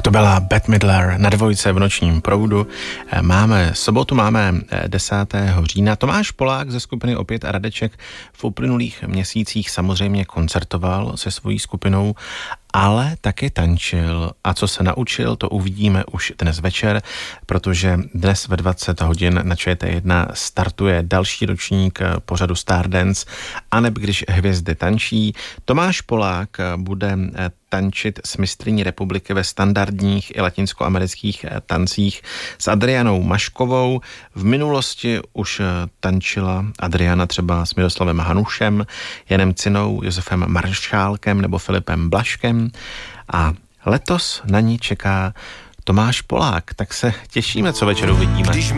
To byla Bette Midler na Dvojce v nočním proudu. Sobotu máme 10. října. Tomáš Polák ze skupiny Opět a Radeček v uplynulých měsících samozřejmě koncertoval se svojí skupinou, ale taky tančil. A co se naučil, to uvidíme už dnes večer, protože dnes ve 20 hodin na ČT1 startuje další ročník pořadu Stardance, aneb když hvězdy tančí. Tomáš Polák bude tančit s mistryní republiky ve standardních i latinskoamerických tancích s Adrianou Maškovou. V minulosti už tančila Adriana třeba s Miroslavem Hanušem, Janem Cinou, Josefem Maršálkem nebo Filipem Blaškem a letos na ní čeká Tomáš Polák, tak se těšíme, co večer uvidíme.